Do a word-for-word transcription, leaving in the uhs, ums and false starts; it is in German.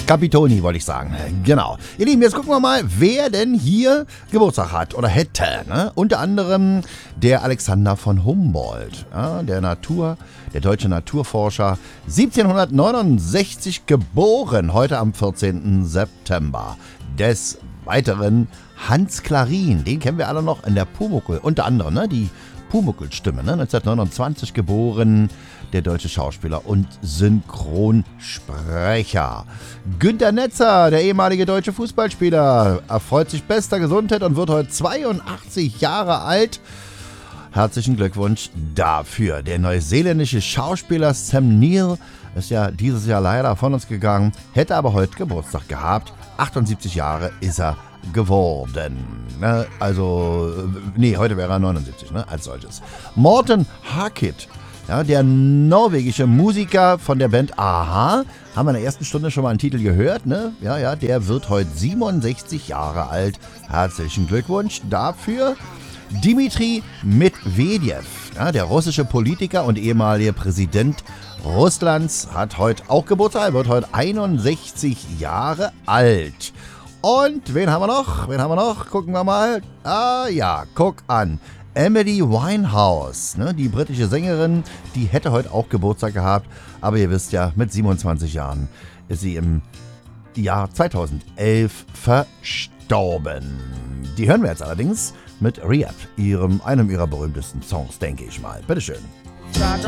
Capitoni wollte ich sagen. Genau. Ihr Lieben, jetzt gucken wir mal, wer denn hier Geburtstag hat oder hätte. Ne? Unter anderem der Alexander von Humboldt, ja, der Natur, der deutsche Naturforscher, siebzehnhundertneunundsechzig geboren, heute am vierzehnten September. Des Weiteren Hans Klarin, den kennen wir alle noch in der Pumuckl, unter anderem, ne? Die Pumuckl-Stimme, ne? neunzehnhundertneunundzwanzig geboren, der deutsche Schauspieler und Synchronsprecher. Günter Netzer, der ehemalige deutsche Fußballspieler, erfreut sich bester Gesundheit und wird heute zweiundachtzig Jahre alt. Herzlichen Glückwunsch dafür. Der neuseeländische Schauspieler Sam Neill ist ja dieses Jahr leider von uns gegangen, hätte aber heute Geburtstag gehabt. achtundsiebzig Jahre ist er geworden. Ne? Also, nee, heute wäre er neunundsiebzig, ne? Als solches. Morten Harket, ja, der norwegische Musiker von der Band Aha, haben wir in der ersten Stunde schon mal einen Titel gehört, ne? Ja, ja, der wird heute siebenundsechzig Jahre alt. Herzlichen Glückwunsch dafür. Dmitri Medvedev, ja, der russische Politiker und ehemalige Präsident Russlands, hat heute auch Geburtstag, er wird heute einundsechzig Jahre alt. Und wen haben wir noch? Wen haben wir noch? Gucken wir mal. Ah ja, guck an. Emily Winehouse, ne, die britische Sängerin, die hätte heute auch Geburtstag gehabt. Aber ihr wisst ja, mit siebenundzwanzig Jahren ist sie im Jahr zweitausendelf verstorben. Die hören wir jetzt allerdings mit Rehab, ihrem, einem ihrer berühmtesten Songs, denke ich mal. Bitteschön.